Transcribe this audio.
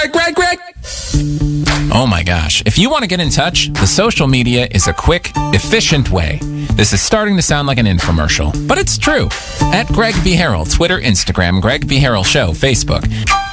Greg. Oh my gosh. If you want to get in touch, the social media is a quick, efficient way. This is starting to sound like an infomercial, but it's true. At Greg B. Harrell, Twitter, Instagram, Greg B. Harrell Show, Facebook.